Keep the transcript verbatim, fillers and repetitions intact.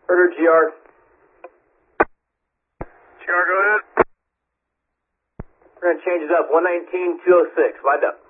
Order G R. G R, go ahead. We're going to change it up. one nineteen, two oh six. Lined up.